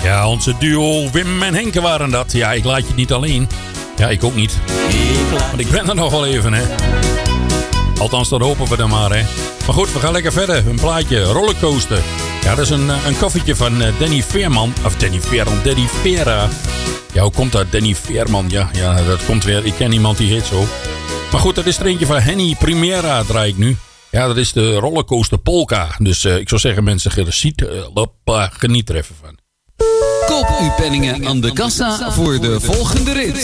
Ja, onze duo Wim en Henke waren dat. Ja, ik laat je niet alleen. Ja, ik ook niet. Want ik ben er nog wel even, hè. Althans, dat hopen we dan maar, hè. Maar goed, we gaan lekker verder. Een plaatje, Rollercoaster. Ja, dat is een koffietje van Danny Veerman. Of Danny Vera. Ja, hoe komt dat? Danny Veerman. Ja, dat komt weer. Ik ken iemand die heet zo. Maar goed, dat is er eentje van Henny Primera, draai ik nu. Ja, dat is de Rollercoaster Polka. Dus ik zou zeggen, mensen, geniet er even van. Koop uw penningen aan de kassa voor de volgende rit.